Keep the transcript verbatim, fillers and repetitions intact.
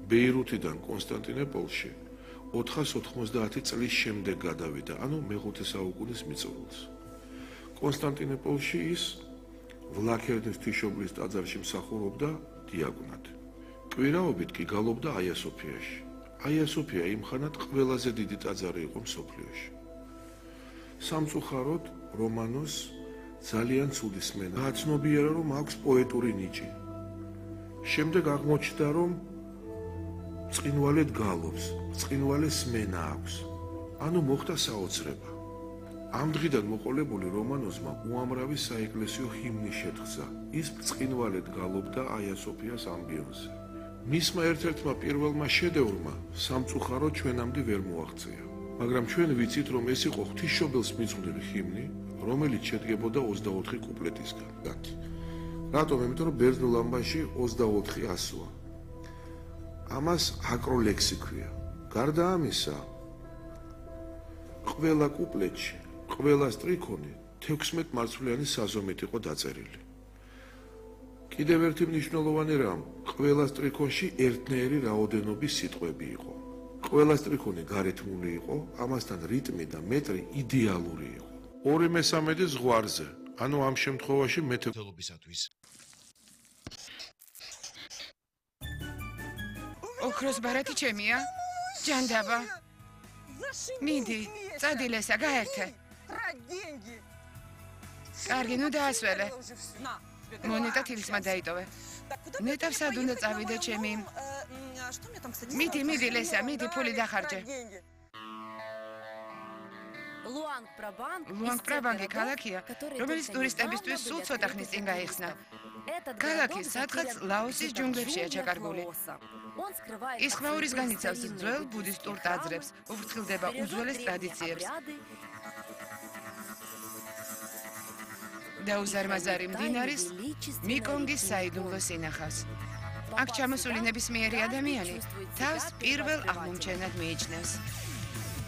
ბეირუთიდან კონსტანტინოპოლში ოთხას ოთხმოცდაათი წლის შემდეგ გადავიდა, ანუ მეხუთე საუკუნის მიწურულს. კონსტანტინოპოლში ის ვლაქერნის ღვთისმშობლის ტაძარში მსახურობდა დიაკვნად. კვირაობით კი გალობდა აია სოფიაში. აია სოფია იმ ხანად ყველაზე დიდი ტაძარი იყო მსოფლიოში. სამწუხაროდ რომანოს ძალიან ცუდი სმენა გააცნობიერა, რომ აქვს პოეტური ნიჭი. შემდეგ აღმოჩნდა, რომ წყინვალედ გალობს, წყინვალე სმენა აქვს. ანუ მოხდა საოცრება. ამ დღიდან მოყოლებული რომანოზმა უამრავი საეკლესიო ჰიმნი შეთხზა. ის წყინვალედ გალობდა აია სოფიას ამბიონზე. მისმა ერთ-ერთმა პირველმა შედევრმა სამწუხაროდ ჩვენამდე ვერ მოაღწია. მაგრამ ჩვენ ვიცით, რომ ეს იყო ღვთისმშობელს მიწვდილი ჰიმნი, რომელიც შედგებოდა ოცდაოთხი კუპლეტისგან. რატომ? იმიტომ რომ ბერძნულ ამბაში ოცდაოთხი ასოა. ამას აკროლექსი ქვია. გარდა ამისა, ყველა კუპლეტში, ყველა სტრიქონი თექვსმეტ მარცვლიანი საზომით იყო დაწერილი. კიდევ ერთი მნიშვნელოვანი რამ, ყველა სტრიქონში ერთნაირი რაოდენობის სიტყვები იყო. ყველა სტრიქონი გარეთმული იყო, ამასთან რიტმი და მეტრი იდეალური იყო. ორი მესამედი ზღვარზე, ანუ ამ შემთხვევაში მეთექელობისათვის. ოქროს ბარათი ჩემია? ჯანდაბა. მიდი, წადილესა, გაერთე. კარგი, ნუ დაასველე. მონეტა თილისმა დაიტოვე. ნეტავ სად უნდა წავიდე ჩემი? მიდი, მიდი, ლესა, მიდი, ფული დახარჯე. ლუანგ-პრაბანგი ქალაქია, რომელიც ტურისტებისთვის სულ ცოტა ხნის წინ გაიხსნა. ქალაქი სადღაც ლაოსის ჯუნგლებშია ჩაკარგული. ის ხვაურის განიცავს ძველ ბუდისტურ ტაძრებს, უფრთხილდება უძველეს ტრადიციებს. დაუზარმაზარი მდინარის მიკონგის საიდუმლო სინახავს. აქ ჩამოსული ნებისმიერი ადამიანი თავს პირველ აღმომჩენად მიიჩნევს.